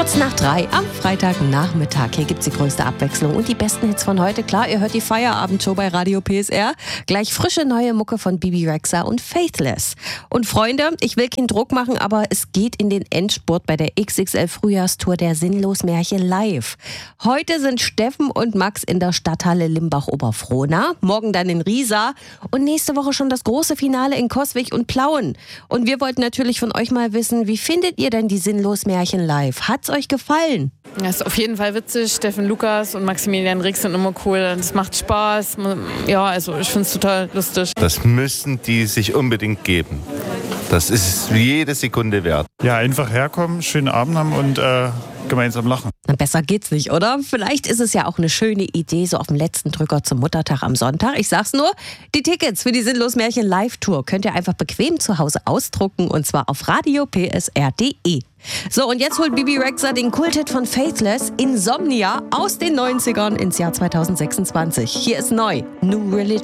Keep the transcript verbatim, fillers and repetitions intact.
Kurz nach drei am Freitagnachmittag. Hier gibt's die größte Abwechslung und die besten Hits von heute. Klar, ihr hört die Feierabendshow bei Radio P S R. Gleich frische neue Mucke von Bebe Rexha und Faithless. Und Freunde, ich will keinen Druck machen, aber es geht in den Endspurt bei der X X L Frühjahrstour der Sinnlos-Märchen live. Heute sind Steffen und Max in der Stadthalle Limbach-Oberfrohna, morgen dann in Riesa und nächste Woche schon das große Finale in Coswig und Plauen. Und wir wollten natürlich von euch mal wissen, wie findet ihr denn die Sinnlos-Märchen live? Hat's euch gefallen? Ja, ist auf jeden Fall witzig. Steffen Lukas und Maximilian Rix sind immer cool. Es macht Spaß. Ja, also ich finde es total lustig. Das müssen die sich unbedingt geben. Das ist jede Sekunde wert. Ja, einfach herkommen, schönen Abend haben und äh, gemeinsam lachen. Na, besser geht's nicht, oder? Vielleicht ist es ja auch eine schöne Idee, so auf dem letzten Drücker zum Muttertag am Sonntag. Ich sag's nur, die Tickets für die Sinnlos-Märchen Live-Tour könnt ihr einfach bequem zu Hause ausdrucken und zwar auf radio p s r punkt d e. So, und jetzt holt Bebe Rexha den Kulthit von Faithless, Insomnia, aus den neunzigern ins Jahr zweitausendsechsundzwanzig. Hier ist neu, New Religion.